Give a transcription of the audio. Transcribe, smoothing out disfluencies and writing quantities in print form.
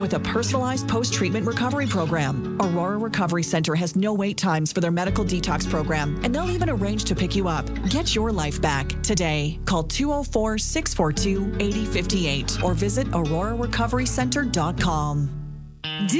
with a personalized post-treatment recovery program. Aurora Recovery Center has no wait times for their medical detox program, and they'll even arrange to pick you up. Get your life back today. Call 204-642-8058 or visit aurorarecoverycenter.com.